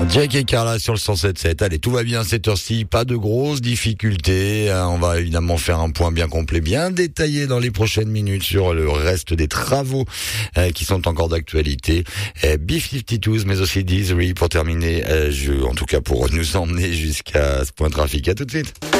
Jack et Carla sur le 107.7. Allez, tout va bien cette heure-ci, pas de grosses difficultés. On va évidemment faire un point bien complet, bien détaillé dans les prochaines minutes sur le reste des travaux qui sont encore d'actualité. B-52s, mais aussi Deezery pour terminer, en tout cas pour nous emmener jusqu'à ce point trafic. À tout de suite.